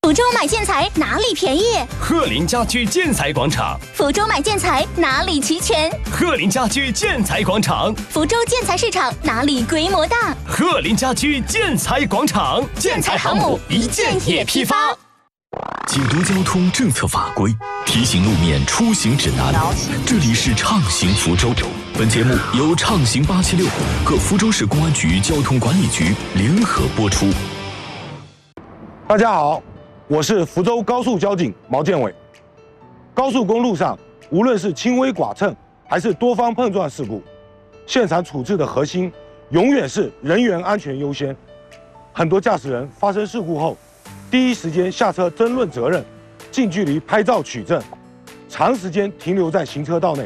福州买建材哪里便宜？ 鹤林家居建材广场。 福州买建材哪里齐全？ 鹤林家居建材广场。 福州建材市场哪里规模大？ 鹤林家居建材广场。 建材航母一件也批发。 解读交通政策法规，提醒路面出行指南。这里是畅行福州。本节目由畅行876和福州市公安局交通管理局联合播出。 大家好，我是福州高速交警毛建伟。高速公路上，无论是轻微剐蹭还是多方碰撞事故，现场处置的核心永远是人员安全优先。很多驾驶人发生事故后，第一时间下车争论责任，近距离拍照取证，长时间停留在行车道内，